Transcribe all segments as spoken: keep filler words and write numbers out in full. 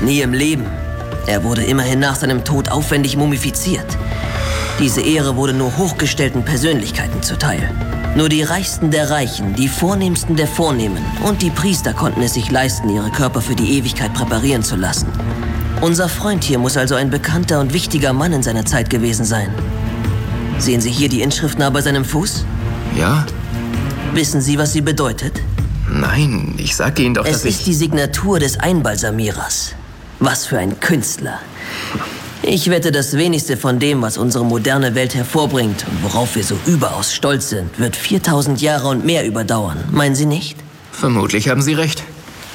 Nie im Leben. Er wurde immerhin nach seinem Tod aufwendig mumifiziert. Diese Ehre wurde nur hochgestellten Persönlichkeiten zuteil. Nur die Reichsten der Reichen, die Vornehmsten der Vornehmen und die Priester konnten es sich leisten, ihre Körper für die Ewigkeit präparieren zu lassen. Unser Freund hier muss also ein bekannter und wichtiger Mann in seiner Zeit gewesen sein. Sehen Sie hier die Inschrift nah bei seinem Fuß? Ja. Wissen Sie, was sie bedeutet? Nein, ich sage Ihnen doch, es dass ich... Es ist die Signatur des Einbalsamierers. Was für ein Künstler. Ich wette, das wenigste von dem, was unsere moderne Welt hervorbringt und worauf wir so überaus stolz sind, wird viertausend Jahre und mehr überdauern. Meinen Sie nicht? Vermutlich haben Sie recht.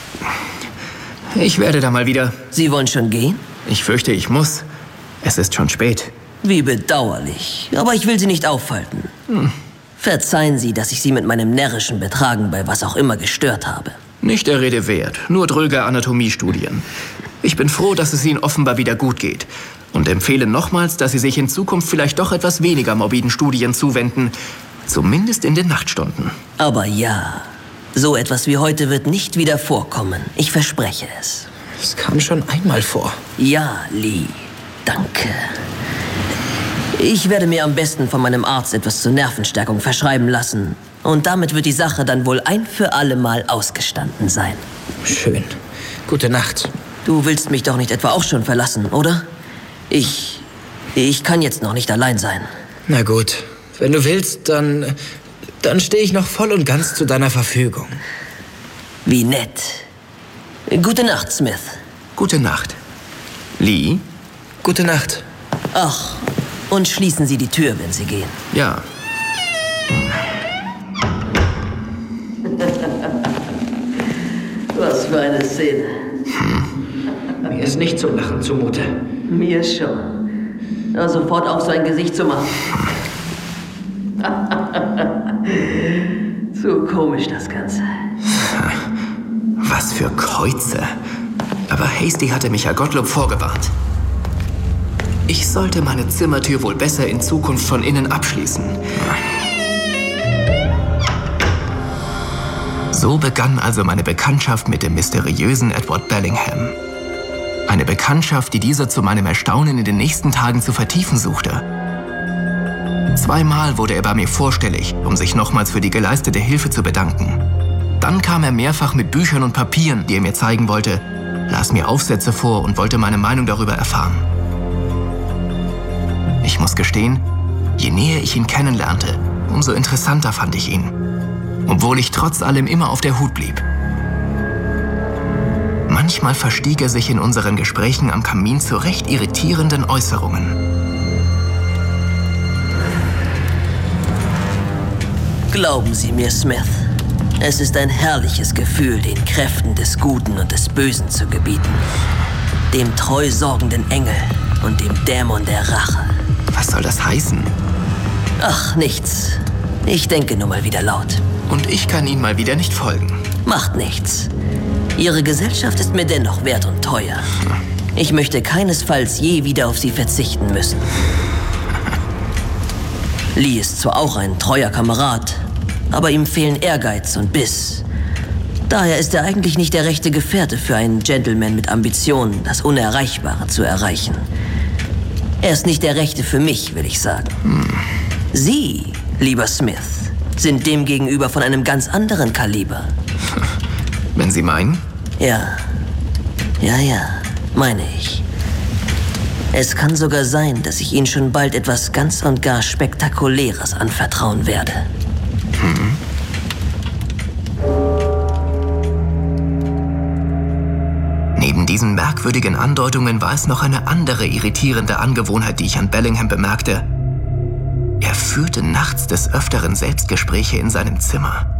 Ich werde da mal wieder... Sie wollen schon gehen? Ich fürchte, ich muss. Es ist schon spät. Wie bedauerlich. Aber ich will Sie nicht aufhalten. Hm. Verzeihen Sie, dass ich Sie mit meinem närrischen Betragen bei was auch immer gestört habe. Nicht der Rede wert. Nur dröge Anatomiestudien. Ich bin froh, dass es Ihnen offenbar wieder gut geht. Und empfehle nochmals, dass Sie sich in Zukunft vielleicht doch etwas weniger morbiden Studien zuwenden. Zumindest in den Nachtstunden. Aber ja, so etwas wie heute wird nicht wieder vorkommen. Ich verspreche es. Es kam schon einmal vor. Ja, Lee. Danke. Ich werde mir am besten von meinem Arzt etwas zur Nervenstärkung verschreiben lassen. Und damit wird die Sache dann wohl ein für alle Mal ausgestanden sein. Schön. Gute Nacht. Du willst mich doch nicht etwa auch schon verlassen, oder? Ich... ich kann jetzt noch nicht allein sein. Na gut. Wenn du willst, dann... dann stehe ich noch voll und ganz zu deiner Verfügung. Wie nett. Gute Nacht, Smith. Gute Nacht. Lee? Gute Nacht. Ach, und schließen Sie die Tür, wenn Sie gehen. Ja. Was für eine Szene. Hm. Mir ist nicht zum Lachen zumute. Mir schon. Hör sofort auf, so ein Gesicht zu machen. So komisch, das Ganze. Was für Kreuze. Aber Hasty hatte mich ja Gottlob vorgewarnt. Ich sollte meine Zimmertür wohl besser in Zukunft von innen abschließen. So begann also meine Bekanntschaft mit dem mysteriösen Edward Bellingham. Eine Bekanntschaft, die dieser zu meinem Erstaunen in den nächsten Tagen zu vertiefen suchte. Zweimal wurde er bei mir vorstellig, um sich nochmals für die geleistete Hilfe zu bedanken. Dann kam er mehrfach mit Büchern und Papieren, die er mir zeigen wollte, las mir Aufsätze vor und wollte meine Meinung darüber erfahren. Ich muss gestehen, je näher ich ihn kennenlernte, umso interessanter fand ich ihn. Obwohl ich trotz allem immer auf der Hut blieb. Manchmal verstieg er sich in unseren Gesprächen am Kamin zu recht irritierenden Äußerungen. Glauben Sie mir, Smith, es ist ein herrliches Gefühl, den Kräften des Guten und des Bösen zu gebieten. Dem treu sorgenden Engel und dem Dämon der Rache. Was soll das heißen? Ach, nichts. Ich denke nur mal wieder laut. Und ich kann Ihnen mal wieder nicht folgen. Macht nichts. Ihre Gesellschaft ist mir dennoch wert und teuer. Ich möchte keinesfalls je wieder auf sie verzichten müssen. Lee ist zwar auch ein treuer Kamerad, aber ihm fehlen Ehrgeiz und Biss. Daher ist er eigentlich nicht der rechte Gefährte für einen Gentleman mit Ambitionen, das Unerreichbare zu erreichen. Er ist nicht der Rechte für mich, will ich sagen. Hm. Sie, lieber Smith, sind demgegenüber von einem ganz anderen Kaliber. Wenn Sie meinen? Ja. Ja, ja, meine ich. Es kann sogar sein, dass ich Ihnen schon bald etwas ganz und gar Spektakuläres anvertrauen werde. Hm. Neben diesen merkwürdigen Andeutungen war es noch eine andere irritierende Angewohnheit, die ich an Bellingham bemerkte. Er führte nachts des Öfteren Selbstgespräche in seinem Zimmer.